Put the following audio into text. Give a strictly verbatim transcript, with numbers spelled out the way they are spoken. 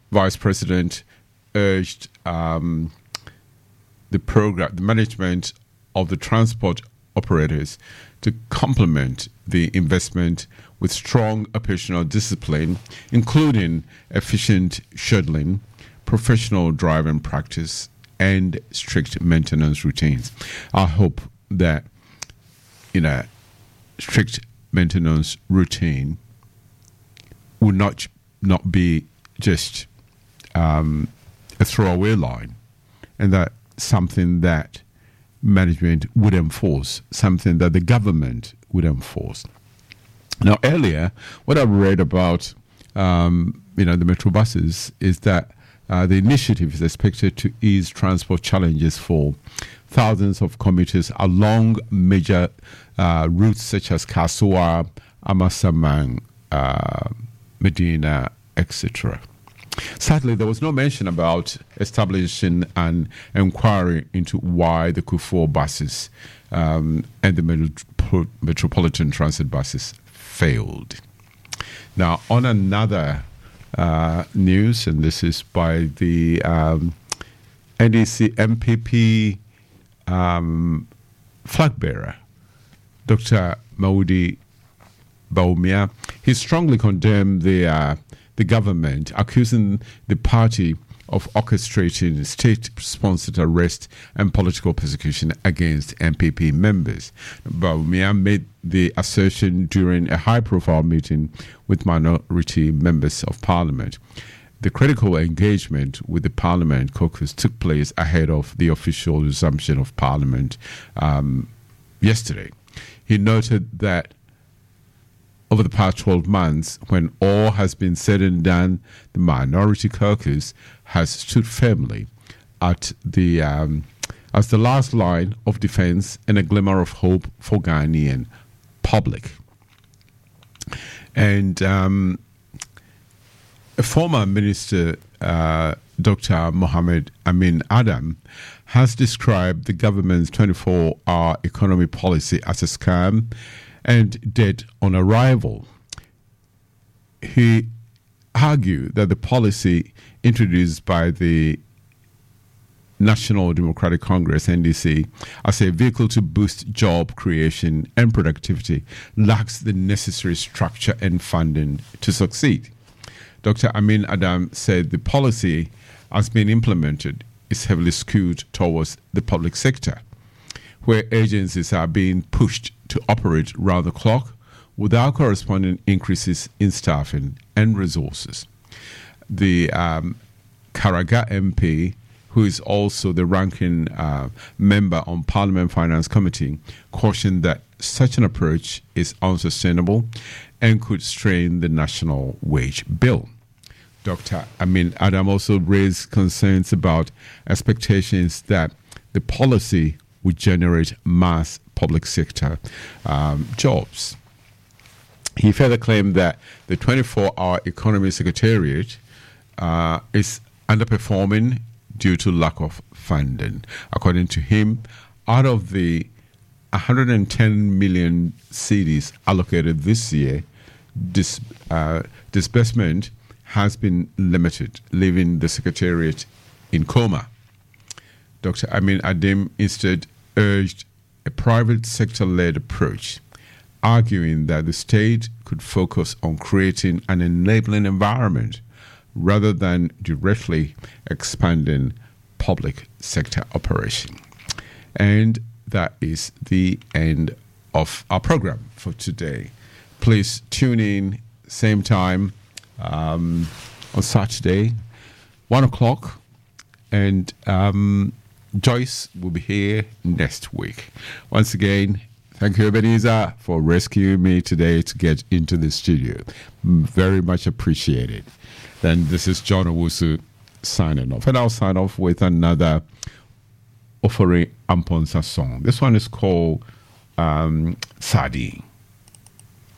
vice president urged um, the program, the management of the transport operators to complement the investment with strong operational discipline, including efficient scheduling, professional driving practice, and strict maintenance routines. I hope that, you know, strict maintenance routine will not not be just um, a throwaway line, and that something that management would enforce, something that the government would enforce. Now, earlier, what I've read about, um, you know, the Metro buses is that uh, the initiative is expected to ease transport challenges for thousands of commuters along major uh, routes such as Kasua, Amasaman, uh, Medina, et cetera. Sadly, there was no mention about establishing an inquiry into why the Kufuor buses um, and the Metro- Metropolitan Transit buses failed. Now, on another uh, news, and this is by the um, N D C M P P um, flag bearer, Doctor Maudi Bawumia, he strongly condemned the uh, the government, accusing the party of orchestrating state-sponsored arrest and political persecution against M P P members. Bawumia made the assertion during a high-profile meeting with minority members of parliament. The critical engagement with the parliament caucus took place ahead of the official resumption of parliament um, yesterday. He noted that over the past twelve months, when all has been said and done, the minority caucus has stood firmly at the um, as the last line of defense and a glimmer of hope for Ghanaian public. And um, a former minister, uh, Doctor Mohammed Amin Adam, has described the government's twenty-four hour economy policy as a scam and dead on arrival. He argued that the policy introduced by the National Democratic Congress, N D C, as a vehicle to boost job creation and productivity lacks the necessary structure and funding to succeed. Doctor Amin Adam said the policy, as being implemented, is heavily skewed towards the public sector, where agencies are being pushed to operate round the clock without corresponding increases in staffing and resources. The um, Karaga M P, who is also the ranking uh, member on Parliament Finance Committee, cautioned that such an approach is unsustainable and could strain the national wage bill. Doctor Amin Adam also raised concerns about expectations that the policy would generate mass public sector um, jobs. He further claimed that the twenty-four hour Economy Secretariat uh, is underperforming due to lack of funding. According to him, out of the one hundred ten million cedis allocated this year, dis, uh, disbursement has been limited, leaving the Secretariat in coma. Doctor Amin Adam instead urged a private sector-led approach, arguing that the state could focus on creating an enabling environment rather than directly expanding public sector operation. And that is the end of our program for today. Please tune in same time um, on Saturday, one o'clock, and um, Joyce will be here next week. Once again, thank you, Ebenezer, for rescuing me today to get into the studio. Very much appreciated. Then this is John Owusu signing off. And I'll sign off with another Ofori Amponsa song. This one is called um, Sadi.